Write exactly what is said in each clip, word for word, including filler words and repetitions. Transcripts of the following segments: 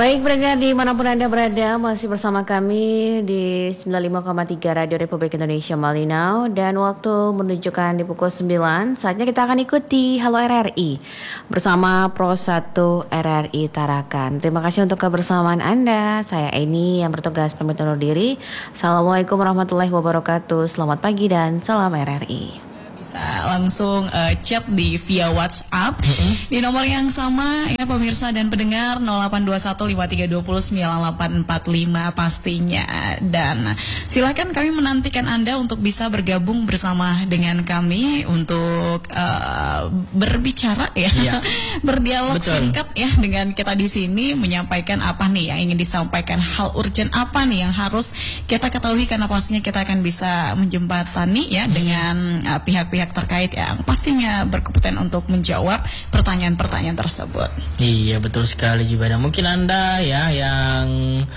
Baik pendengar dimanapun Anda berada, masih bersama kami di sembilan puluh lima koma tiga Radio Republik Indonesia Malinau. Dan waktu menunjukkan di pukul sembilan, saatnya kita akan ikuti Halo R R I bersama Pro satu R R I Tarakan. Terima kasih untuk kebersamaan Anda. Saya Eni yang bertugas pamit undur diri. Assalamualaikum warahmatullahi wabarakatuh. Selamat pagi dan salam R R I. Bisa langsung uh, chat di via WhatsApp mm-hmm. di nomor yang sama ya pemirsa dan pendengar nol delapan dua satu lima tiga dua nol sembilan delapan empat lima pastinya. Dan silakan kami menantikan Anda untuk bisa bergabung bersama dengan kami untuk uh, berbicara ya, yeah. berdialog Betul. singkat ya dengan kita di sini, menyampaikan apa nih yang ingin disampaikan, hal urgent apa nih yang harus kita ketahui, karena pastinya kita akan bisa menjembatani ya mm-hmm. dengan uh, pihak pihak terkait yang pastinya berkompeten untuk menjawab pertanyaan-pertanyaan tersebut. Iya, betul sekali Jibana. Mungkin Anda ya yang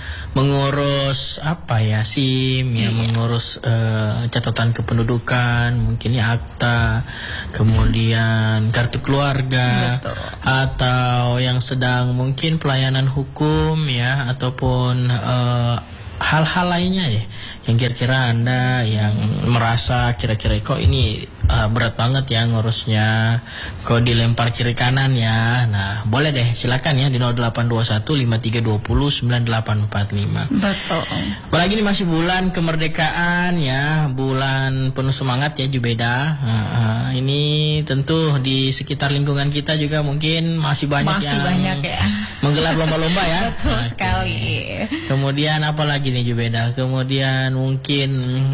mengurus apa ya SIM, ya iya. mengurus uh, catatan kependudukan, mungkin ya akta, kemudian kartu keluarga, Betul. atau yang sedang mungkin pelayanan hukum ya, ataupun uh, hal-hal lainnya ya, yang kira-kira Anda yang merasa kira-kira kok ini uh, berat banget ya ngurusnya, kok dilempar kiri kanan ya. Nah, boleh deh silakan ya di nol delapan dua satu lima tiga dua nol sembilan delapan empat lima. Betul. Apalagi ini masih bulan kemerdekaan ya, bulan penuh semangat ya Jubeda. Uh, uh, ini tentu di sekitar lingkungan kita juga mungkin masih banyak masih yang banyak ya. menggelar lomba-lomba ya. Betul okay. sekali. Kemudian apa lagi nih Jubeda? Kemudian mungkin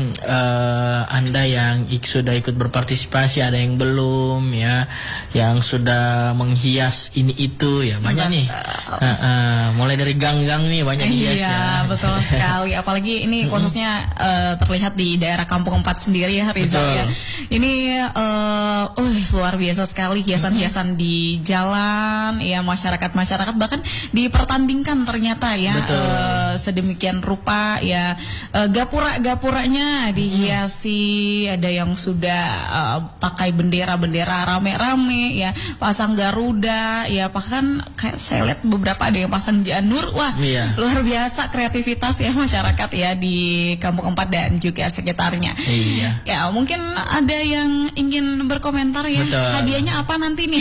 uh, Anda yang ik, sudah ikut berpartisipasi, ada yang belum ya, yang sudah menghias ini itu ya, banyak betul. nih uh, uh, mulai dari gang-gang nih banyak hias iya, ya. Betul sekali, apalagi ini khususnya uh, terlihat di daerah Kampung Empat sendiri ya Rizal ya. Ini uh, uh, luar biasa sekali hiasan-hiasan di jalan ya, masyarakat-masyarakat bahkan dipertandingkan ternyata ya uh, sedemikian rupa ya. Uh, gapura-gapuranya dihiasi, ada yang sudah uh, pakai bendera-bendera rame-rame ya, pasang Garuda ya, bahkan kayak saya lihat beberapa ada yang pasang janur. Wah, iya. luar biasa kreativitas ya masyarakat ya di Kampung Empat dan juga sekitarnya. Iya. Ya, mungkin ada yang ingin berkomentar ya. Betul. Hadiahnya apa nanti nih?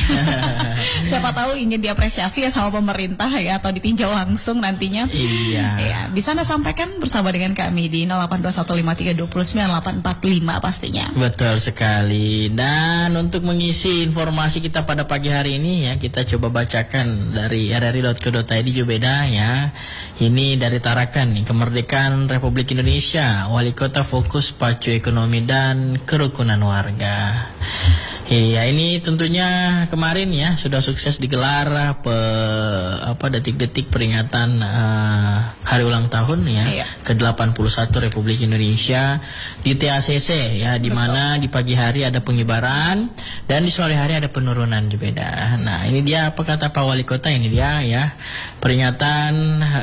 Siapa tahu ingin diapresiasi ya sama pemerintah ya, atau ditinjau langsung nantinya. Iya. Ya, bisa Anda sampaikan bersama dengan kami di nol delapan dua satu lima tiga dua nol sembilan delapan empat lima pastinya. Betul sekali. Dan untuk mengisi informasi kita pada pagi hari ini ya, kita coba bacakan dari r r i dot co dot i d Jubeda ya. Ini dari Tarakan nih, kemerdekaan Republik Indonesia, Wali Kota fokus pacu ekonomi dan kerukunan warga. Iya, ini tentunya kemarin ya sudah sukses digelar pe, apa detik-detik peringatan uh, hari ulang tahun ya iya. ke delapan puluh satu Republik Indonesia di T A C C ya, di mana di pagi hari ada pengibaran dan di sore hari ada penurunan Jubeda. Nah, ini dia apa kata Pak Wali Kota, ini dia ya peringatan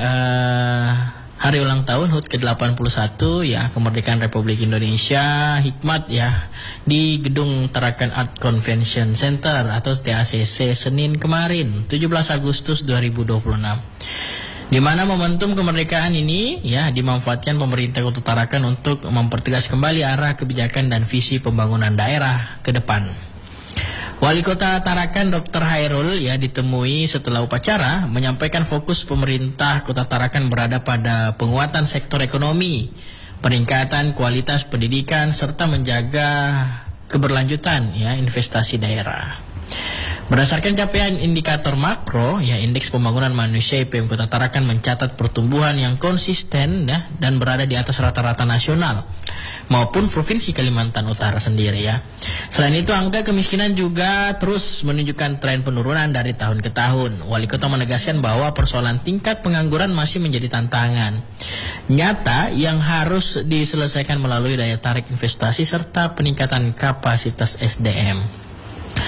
uh, hari ulang tahun H U T ke delapan puluh satu ya kemerdekaan Republik Indonesia, hikmat ya, di Gedung Tarakan Art Convention Center atau T A C C Senin kemarin tujuh belas Agustus dua ribu dua puluh enam. Di mana momentum kemerdekaan ini ya dimanfaatkan pemerintah Kota Tarakan untuk mempertegas kembali arah kebijakan dan visi pembangunan daerah ke depan. Wali Kota Tarakan Doktor Hairul ya ditemui setelah upacara menyampaikan fokus pemerintah Kota Tarakan berada pada penguatan sektor ekonomi, peningkatan kualitas pendidikan serta menjaga keberlanjutan ya investasi daerah. Berdasarkan capaian indikator makro, ya indeks pembangunan manusia I P M Kota Tarakan mencatat pertumbuhan yang konsisten ya, dan berada di atas rata-rata nasional maupun Provinsi Kalimantan Utara sendiri ya. Selain itu, angka kemiskinan juga terus menunjukkan tren penurunan dari tahun ke tahun. Wali Kota menegaskan bahwa persoalan tingkat pengangguran masih menjadi tantangan nyata yang harus diselesaikan melalui daya tarik investasi serta peningkatan kapasitas S D M.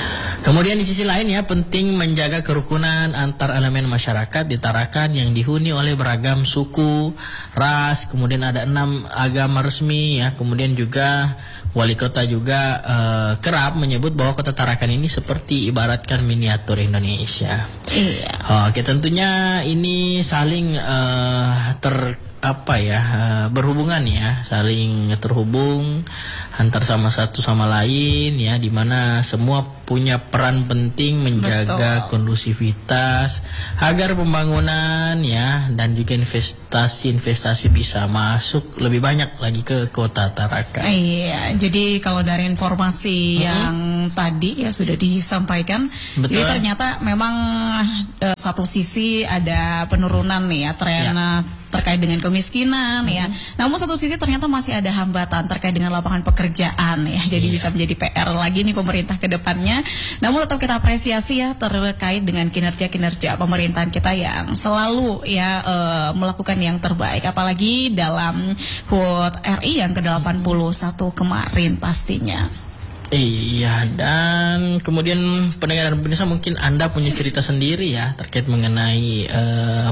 Kemudian di sisi lain ya, penting menjaga kerukunan antar elemen masyarakat di Tarakan yang dihuni oleh beragam suku, ras, kemudian ada enam agama resmi ya. Kemudian juga wali kota juga uh, kerap menyebut bahwa kota Tarakan ini seperti ibaratkan miniatur Indonesia. Iya. Oke, tentunya ini saling uh, ter apa ya uh, berhubungan ya, saling terhubung antar sama satu sama lain ya, dimana semua punya peran penting menjaga Betul. kondusivitas agar pembangunan ya dan juga investasi-investasi bisa masuk lebih banyak lagi ke kota Tarakan. Iya, jadi kalau dari informasi mm-hmm. yang tadi ya sudah disampaikan, Betul. jadi ternyata memang uh, satu sisi ada penurunan nih ya tren ya. terkait dengan kemiskinan mm-hmm. ya. Namun satu sisi ternyata masih ada hambatan terkait dengan lapangan pekerjaan ya. Jadi yeah. bisa menjadi P R lagi nih pemerintah ke depannya. Namun tetap kita apresiasi ya terkait dengan kinerja-kinerja pemerintahan kita yang selalu ya uh, melakukan yang terbaik, apalagi dalam H U T R I yang ke delapan puluh satu kemarin pastinya. Iya, dan kemudian pendengar pemirsa mungkin Anda punya cerita sendiri ya terkait mengenai uh,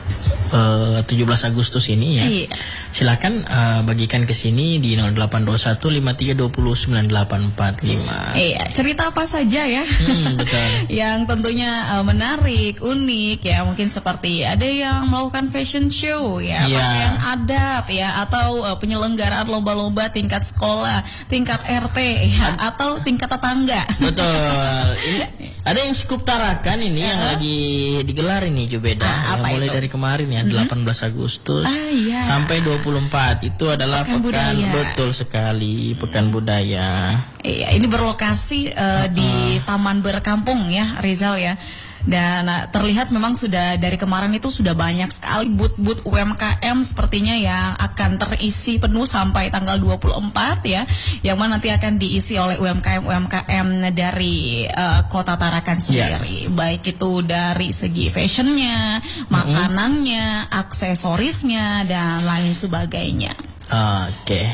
Uh, tujuh belas Agustus ini ya. Iya. Silakan uh, bagikan ke sini di nol delapan dua satu lima tiga dua nol sembilan delapan empat lima. Iya, cerita apa saja ya. Hmm, betul. Yang tentunya uh, menarik, unik ya, mungkin seperti ada yang melakukan fashion show ya, yeah. pakaian adat ya, atau uh, penyelenggaraan lomba-lomba tingkat sekolah, tingkat R T ya, atau tingkat tetangga. Betul. Ini ada yang skup Tarakan ini uh. yang lagi digelar ini Jubeda. Ah, yang mulai itu? dari kemarin ya, delapan belas Agustus ah, iya. sampai dua puluh empat itu adalah Pekan, pekan budaya. Betul sekali, Pekan Budaya. Iya, ini berlokasi uh, uh. di Taman Berkampung ya, Rizal ya. Dan uh, terlihat memang sudah dari kemarin itu sudah banyak sekali booth-booth U M K M sepertinya yang akan terisi penuh sampai tanggal dua puluh empat ya, yang mana nanti akan diisi oleh U M K M U M K M dari uh, Kota Tarakan sendiri, yeah. baik itu dari segi fashionnya, makanannya, mm-hmm. aksesorisnya dan lain sebagainya. Oke. Okay.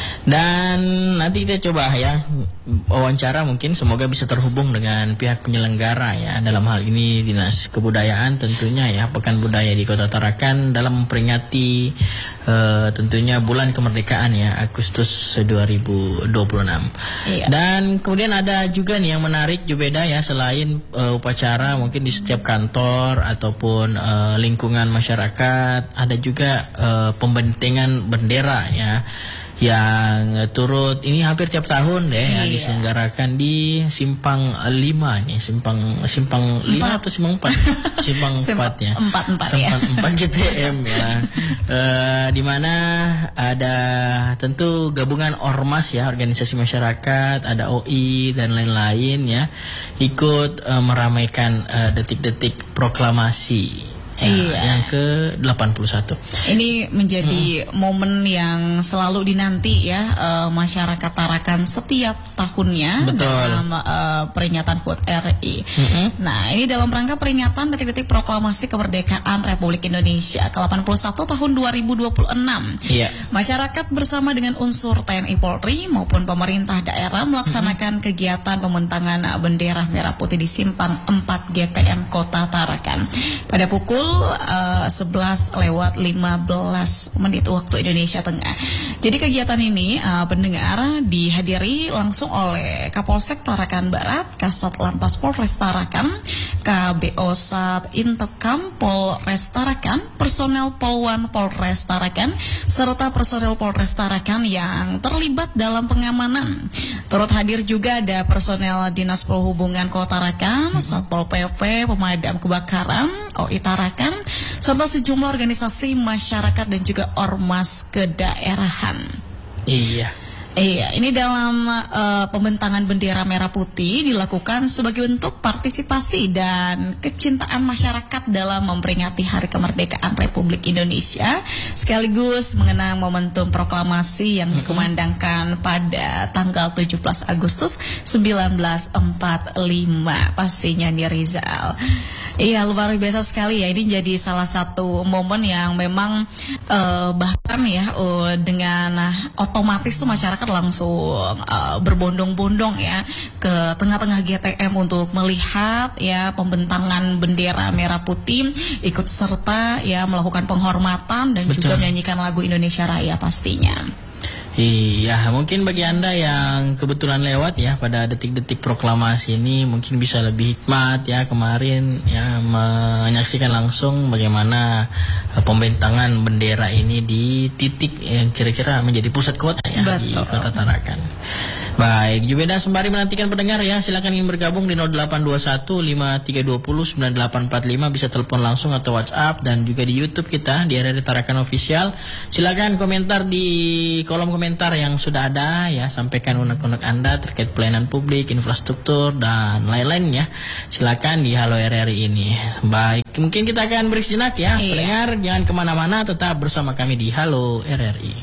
Dan nanti kita coba ya wawancara, mungkin semoga bisa terhubung dengan pihak penyelenggara ya, dalam hal ini Dinas Kebudayaan tentunya ya, Pekan Budaya di Kota Tarakan dalam memperingati uh, tentunya bulan kemerdekaan ya, Agustus dua ribu dua puluh enam. Iya. Dan kemudian ada juga nih yang menarik Jubeda ya, selain uh, upacara mungkin di setiap kantor ataupun uh, lingkungan masyarakat, ada juga uh, pembentengan bendera ya, yang turut ini hampir tiap tahun deh iya. ya, diselenggarakan di Simpang lima nih, Simpang Simpang lima atau Simpang empat, Simpang empat ya, empat empat Simpang ya. empat G T M ya, e, di mana ada tentu gabungan ormas ya, organisasi masyarakat, ada O I dan lain-lain ya, ikut e, meramaikan e, detik-detik proklamasi. Ya, iya. Yang ke delapan puluh satu. Ini menjadi hmm. momen yang selalu dinanti ya, uh, masyarakat Tarakan setiap tahunnya. Betul. Dalam uh, peringatan H U T R I. Hmm. Nah, ini dalam rangka peringatan detik-detik proklamasi kemerdekaan Republik Indonesia ke delapan puluh satu tahun dua ribu dua puluh enam. Iya. Masyarakat bersama dengan unsur T N I Polri maupun pemerintah daerah melaksanakan hmm. kegiatan pembentangan bendera merah putih di Simpang empat G T M Kota Tarakan pada pukul Uh, sebelas lewat lima belas menit waktu Indonesia Tengah. Jadi kegiatan ini uh, pendengar dihadiri langsung oleh Kapolsek Tarakan Barat, Kasat Lantas Polres Tarakan, K B O Sat Intekam Polres Tarakan, personel Polwan Polres Tarakan, serta personel Polres Tarakan yang terlibat dalam pengamanan. Turut hadir juga ada personel Dinas Perhubungan Kota Tarakan, Satpol P P, Pemadam Kebakaran, O I Tarakan, serta sejumlah organisasi masyarakat dan juga ormas kedaerahan. Iya. Iya, ini dalam uh, pembentangan bendera merah putih dilakukan sebagai bentuk partisipasi dan kecintaan masyarakat dalam memperingati Hari Kemerdekaan Republik Indonesia, sekaligus mengenang momentum proklamasi yang dikumandangkan pada tanggal tujuh belas Agustus seribu sembilan ratus empat puluh lima pastinya nih Rizal. Iya, luar biasa sekali ya, ini jadi salah satu momen yang memang uh, bahkan ya uh, dengan uh, otomatis tuh masyarakat langsung uh, berbondong-bondong ya ke tengah-tengah G T M untuk melihat ya pembentangan bendera merah putih, ikut serta ya melakukan penghormatan dan Betul. juga menyanyikan lagu Indonesia Raya pastinya. Iya, mungkin bagi Anda yang kebetulan lewat ya pada detik-detik proklamasi ini mungkin bisa lebih hikmat ya kemarin ya menyaksikan langsung bagaimana uh, pembentangan bendera ini di titik yang kira-kira menjadi pusat kota ya. Betul. Di Kota Tarakan. Baik, Jubeda sembari menantikan pendengar ya, silakan ingin bergabung di nol delapan dua satu lima tiga dua nol sembilan delapan empat lima, bisa telepon langsung atau WhatsApp, dan juga di YouTube kita di R R I Tarakan Official. Silakan komentar di kolom komentar yang sudah ada ya, sampaikan unek-unek Anda terkait pelayanan publik, infrastruktur dan lain-lainnya. Silakan di Halo R R I ini. Baik, mungkin kita akan break sejenak ya. Iya. Pendengar jangan kemana-mana, tetap bersama kami di Halo R R I.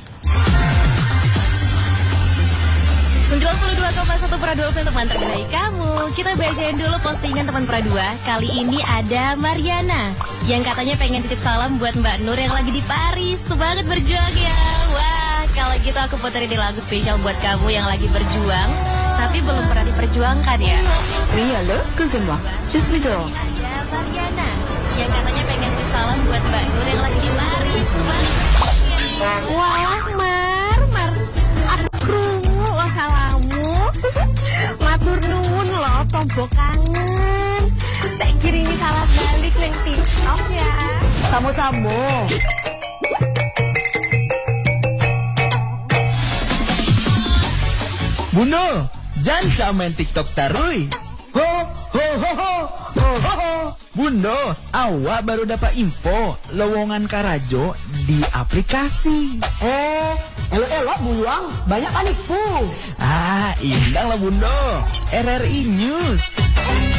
sembilan puluh dua koma satu Pradua untuk teman terbaik kamu. Kita bacain dulu postingan teman Pradua. Kali ini ada Mariana yang katanya pengen titip salam buat Mbak Nur yang lagi di Paris. Semangat berjuang ya. Wah, kalau gitu aku puterin di lagu spesial buat kamu yang lagi berjuang tapi belum pernah diperjuangkan ya. Oui, allô, excusez-moi. Je suis dehors. Ada Mariana yang katanya pengen titip salam buat Mbak Nur yang lagi di Paris. Semangat. Wah, Mar, Mar. Aku krungu oh salamu. Matur nuwun loh, tombok kangen. Tak kirimi salam balik ning TikTok ya. Samo-samo. Buno, jangan main TikTok tarui. Ho, ho, ho, ho, ho, ho, ho. Bundo, awak baru dapat info lowongan Karajo di aplikasi. Eh, elok-elok buang, banyak paniku. Ah, indang lah Bundo. R R I News.